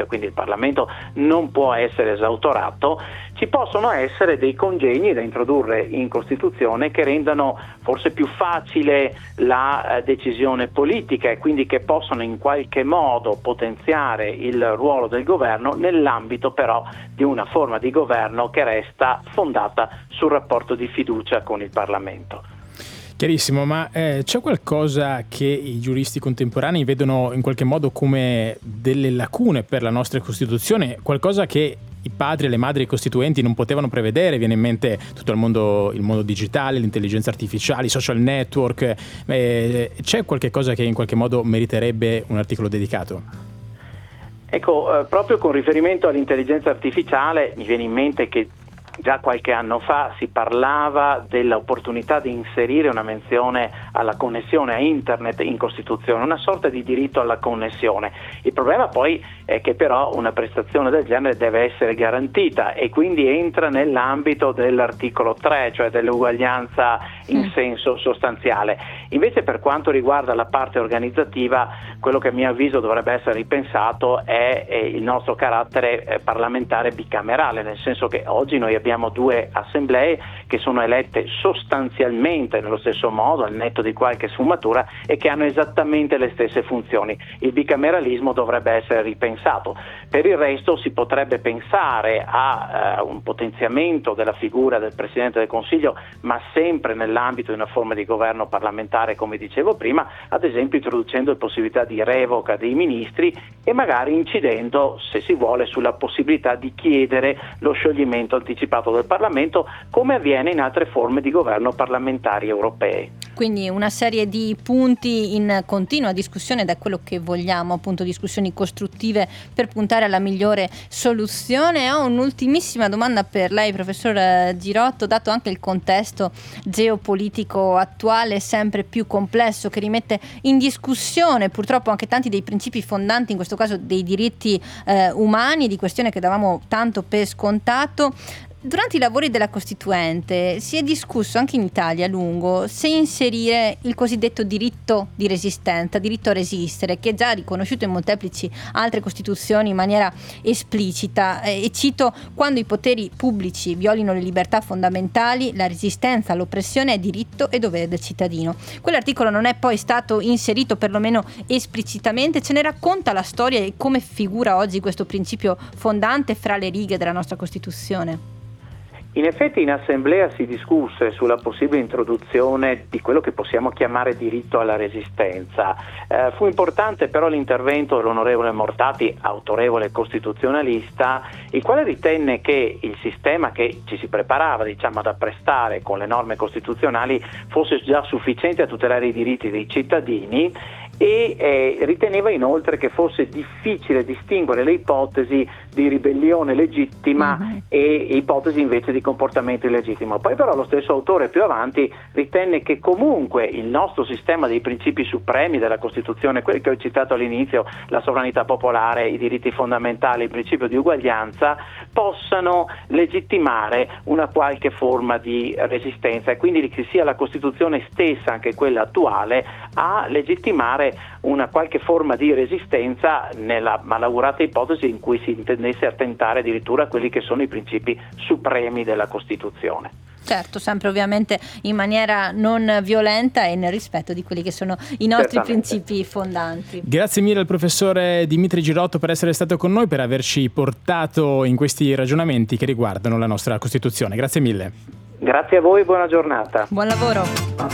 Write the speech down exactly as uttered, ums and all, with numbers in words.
quindi il Parlamento non può essere esautorato, ci possono essere dei congegni da introdurre in Costituzione che rendano forse più facile la eh, decisione politica e quindi che possono in qualche modo potenziare il ruolo del governo nell'ambito però di una forma di governo che resta fondata sul rapporto di fiducia con il Parlamento. Chiarissimo, ma eh, c'è qualcosa che i giuristi contemporanei vedono in qualche modo come delle lacune per la nostra Costituzione, qualcosa che i padri e le madri costituenti non potevano prevedere? Viene in mente tutto il mondo, il mondo digitale, l'intelligenza artificiale, i social network. Eh, c'è qualche cosa che in qualche modo meriterebbe un articolo dedicato? Ecco, eh, proprio con riferimento all'intelligenza artificiale mi viene in mente che già qualche anno fa si parlava dell'opportunità di inserire una menzione alla connessione a internet in Costituzione, una sorta di diritto alla connessione. Il problema poi è che però una prestazione del genere deve essere garantita e quindi entra nell'ambito dell'articolo tre, cioè dell'uguaglianza in mm. senso sostanziale. Invece per quanto riguarda la parte organizzativa, quello che a mio avviso dovrebbe essere ripensato è, è il nostro carattere eh, parlamentare bicamerale, nel senso che oggi noi abbiamo Abbiamo due assemblee che sono elette sostanzialmente nello stesso modo, al netto di qualche sfumatura, e che hanno esattamente le stesse funzioni. Il bicameralismo dovrebbe essere ripensato. Per il resto si potrebbe pensare a uh, un potenziamento della figura del Presidente del Consiglio, ma sempre nell'ambito di una forma di governo parlamentare, come dicevo prima, ad esempio introducendo la possibilità di revoca dei ministri e magari incidendo, se si vuole, sulla possibilità di chiedere lo scioglimento anticipato del Parlamento, come avviene in altre forme di governo parlamentari europee. Quindi una serie di punti in continua discussione, da quello che vogliamo, appunto discussioni costruttive per puntare alla migliore soluzione. Ho un'ultimissima domanda per lei, professor Girotto, dato anche il contesto geopolitico attuale sempre più complesso, che rimette in discussione purtroppo anche tanti dei principi fondanti, in questo caso dei diritti eh, umani, di questione che davamo tanto per scontato. Durante i lavori della Costituente si è discusso anche in Italia a lungo se inserire il cosiddetto diritto di resistenza, diritto a resistere, che è già riconosciuto in molteplici altre Costituzioni in maniera esplicita. E cito: quando i poteri pubblici violino le libertà fondamentali, la resistenza all'oppressione è diritto e dovere del cittadino. Quell'articolo non è poi stato inserito, perlomeno esplicitamente. Ce ne racconta la storia e come figura oggi questo principio fondante fra le righe della nostra Costituzione? In effetti in assemblea si discusse sulla possibile introduzione di quello che possiamo chiamare diritto alla resistenza. Eh, fu importante però l'intervento dell'onorevole Mortati, autorevole costituzionalista, il quale ritenne che il sistema che ci si preparava, diciamo, ad apprestare con le norme costituzionali fosse già sufficiente a tutelare i diritti dei cittadini e eh, riteneva inoltre che fosse difficile distinguere le ipotesi di ribellione legittima mm-hmm. e ipotesi invece di comportamento illegittimo. Poi però lo stesso autore più avanti ritenne che comunque il nostro sistema dei principi supremi della Costituzione, quelli che ho citato all'inizio, la sovranità popolare, i diritti fondamentali, il principio di uguaglianza, possano legittimare una qualche forma di resistenza e quindi che sia la Costituzione stessa, anche quella attuale, a legittimare una qualche forma di resistenza nella malaugurata ipotesi in cui si intendesse attentare addirittura a quelli che sono i principi supremi della Costituzione. Certo, sempre ovviamente in maniera non violenta e nel rispetto di quelli che sono i nostri Certamente. principi fondanti. Grazie mille al professore Dimitri Girotto per essere stato con noi, per averci portato in questi ragionamenti che riguardano la nostra Costituzione. Grazie mille. Grazie a voi e buona giornata. Buon lavoro.